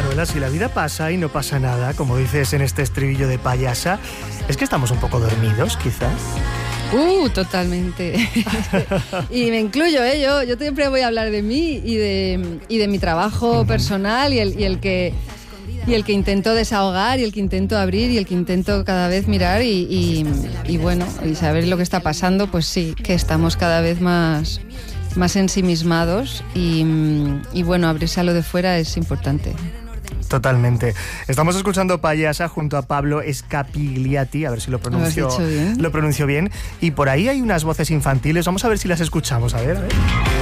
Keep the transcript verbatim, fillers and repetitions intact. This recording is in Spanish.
Manuela, si la vida pasa y no pasa nada, como dices en este estribillo de Payasa, ¿es que estamos un poco dormidos, quizás? Uh, totalmente. Y me incluyo, ¿eh? Yo, yo siempre voy a hablar de mí y de, y de mi trabajo uh-huh. personal y el, y el que... Y el que intento desahogar, y el que intento abrir, y el que intento cada vez mirar y, y, y bueno, y saber lo que está pasando, pues sí, que estamos cada vez más, más ensimismados y, y bueno, abrirse a lo de fuera es importante. Totalmente. Estamos escuchando Payasa junto a Pablo Scapigliati, a ver si lo pronuncio, ¿Lo has dicho bien? Lo pronuncio bien. Y por ahí hay unas voces infantiles, vamos a ver si las escuchamos, a ver, a ver.